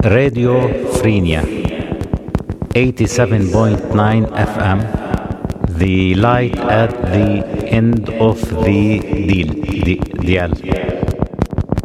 Radio Frenia 87.9 FM, the light at the end of the dial.